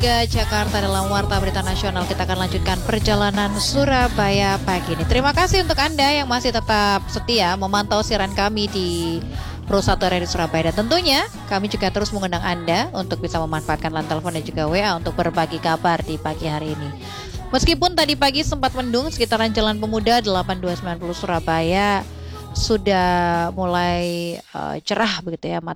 Jakarta dalam Warta Berita Nasional. Kita akan lanjutkan perjalanan Surabaya pagi ini. Terima kasih untuk Anda yang masih tetap setia memantau siaran kami di Pro 1 RRI Surabaya. Dan tentunya kami juga terus mengundang Anda untuk bisa memanfaatkan line telepon dan juga WA untuk berbagi kabar di pagi hari ini. Meskipun tadi pagi sempat mendung sekitaran Jalan Pemuda 8290 Surabaya sudah mulai cerah begitu ya,